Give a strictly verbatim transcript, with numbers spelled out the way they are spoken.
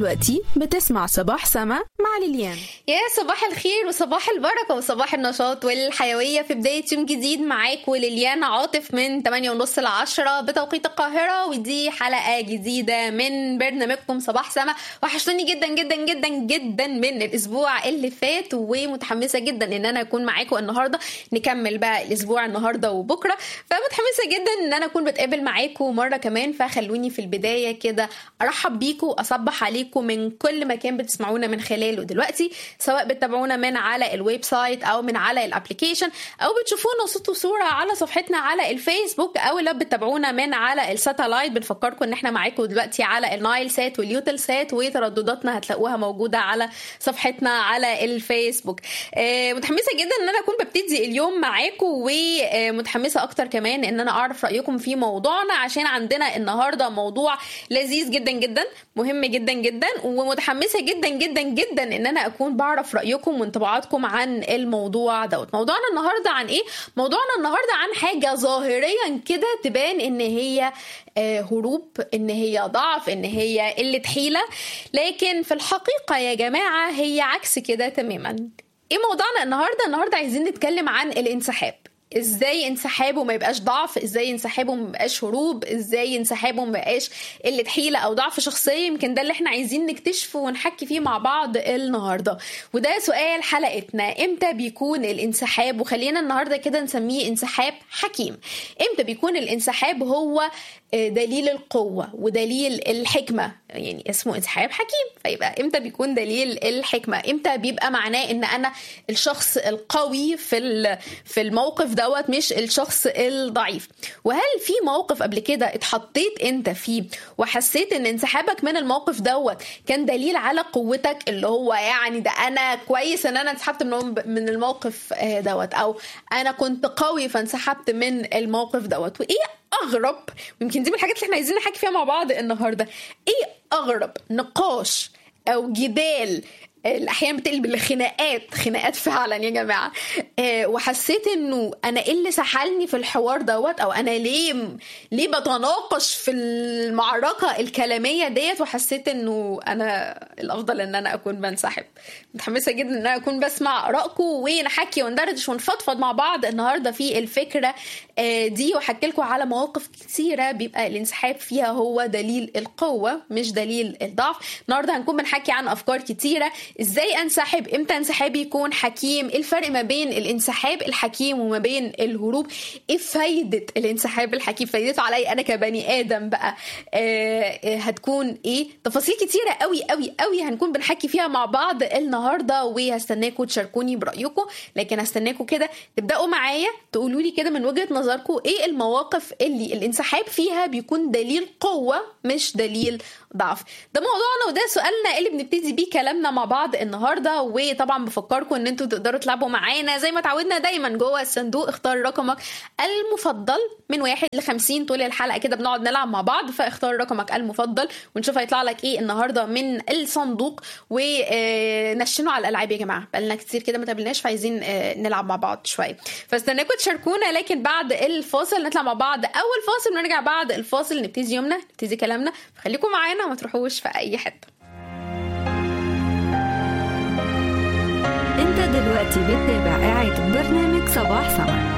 دلوقتي بتسمع صباح سما مع ليليان. يا صباح الخير وصباح البركة وصباح النشاط والحيوية في بداية يوم جديد معاك وليليان عاطف من ثمانية ونص لعشرة بتوقيت القاهرة، ودي حلقة جديدة من برنامجكم صباح سما. وحشتوني جدا جدا جدا جدا من الأسبوع اللي فات، ومتحمسة جدا ان انا اكون معاكم النهاردة نكمل بقى الأسبوع النهاردة وبكرة. فمتحمسة جدا ان انا اكون بتقابل معاكم مرة كمان، فخلوني في البداية كده ارحب بيكم واصبح عليكم من كل مكان بتسمعونا من خلاله دلوقتي، سواء بتتابعونا من على الويب سايت او من على الابليكيشن او بتشوفونا صوت وصوره على صفحتنا على الفيسبوك، او لو بتتابعونا من على الساتلايت. بنفكركم ان احنا معاكم دلوقتي على النايل سات واليوتل سات، وتردداتنا هتلاقوها موجوده على صفحتنا على الفيسبوك. آه متحمسه جدا ان انا اكون ببتدي اليوم معاكم، ومتحمسه اكتر كمان ان انا اعرف رايكم في موضوعنا، عشان عندنا النهارده موضوع لذيذ جدا جدا مهم جدا جدا، ومتحمسه جدا جدا جدا ان انا اكون بعرف رايكم وانطباعاتكم عن الموضوع دوت. موضوعنا النهارده عن ايه؟ موضوعنا النهارده عن حاجه ظاهريا كده تبان ان هي هروب، ان هي ضعف، ان هي قله حيله، لكن في الحقيقه يا جماعه هي عكس كده تماما. ايه موضوعنا النهارده؟ النهارده عايزين نتكلم عن الانسحاب. ازاي انسحابه ما يبقاش ضعف، ازاي انسحابه ما يبقاش هروب، ازاي انسحابه ما يبقاش قله حيله او ضعف شخصيه. يمكن ده اللي احنا عايزين نكتشفه ونحكي فيه مع بعض النهارده، وده سؤال حلقتنا: امتى بيكون الانسحاب؟ وخلينا النهارده كده نسميه انسحاب حكيم. امتى بيكون الانسحاب هو دليل القوه ودليل الحكمه؟ يعني اسمه انسحاب حكيم، فيبقى امتى بيكون دليل الحكمه؟ امتى بيبقى معناه ان انا الشخص القوي في في الموقف دوت مش الشخص الضعيف؟ وهل في موقف قبل كده اتحطيت انت فيه وحسيت ان انسحابك من الموقف دوت كان دليل على قوتك، اللي هو يعني ده انا كويس ان انا انسحبت من الموقف دوت، او انا كنت قوي فانسحبت من الموقف دوت؟ وايه اغرب، ويمكن دي من الحاجات اللي احنا عايزين نحكي فيها مع بعض النهارده، ايه اغرب نقاش او جدال الاحيانا بتقلب لخناقات، خناقات فعلا يا جماعه، أه وحسيت انه انا ايه اللي سحلني في الحوار دوت، او انا ليه ليه بتناقش في المعركه الكلاميه ديت، وحسيت انه انا الافضل ان انا اكون بنسحب. متحمسه جدا ان انا اكون بسمع ارائكم ونحكي وندردش ونفضفض مع بعض النهارده في الفكره أه دي، واحكي لكم على مواقف كثيره بيبقى الانسحاب فيها هو دليل القوه مش دليل الضعف. النهارده هنكون بنحكي عن افكار كثيره: ازاي انسحب، امتى انسحابي يكون حكيم، ايه الفرق ما بين الانسحاب الحكيم وما بين الهروب، ايه فايدة الانسحاب الحكيم، فايدته علي انا كبني ادم بقى آه هتكون ايه. تفاصيل كتيرة قوي قوي قوي هنكون بنحكي فيها مع بعض النهاردة، وهستناكم تشاركوني برأيكم، لكن هستناكم كده تبدأوا معايا تقولوا لي كده من وجهة نظركم ايه المواقف اللي الانسحاب فيها بيكون دليل قوة مش دليل ضعف. ده موضوعنا وده سؤالنا اللي بنبتدي بيه كلامنا مع بعض النهارده. وطبعا بفكركم ان انتوا تقدروا تلعبوا معانا زي ما تعودنا دايما جوه الصندوق. اختار رقمك المفضل من واحد لخمسين، طول الحلقه كده بنقعد نلعب مع بعض، فاختار رقمك المفضل ونشوف هيطلع لك ايه النهارده من الصندوق، ونشنوا على الالعاب يا جماعه، بقالنا كتير كده ما تقابلناش، فعايزين نلعب مع بعض شويه، فاستناكم تشاركونا. لكن بعد الفاصل نطلع مع بعض اول فاصل ونرجع بعد الفاصل نبتدي يومنا نبتدي كلامنا، فخليكم معانا ما تروحوش في اي حته. انت دلوقتي بتتابع قاعد برنامج صباح سما.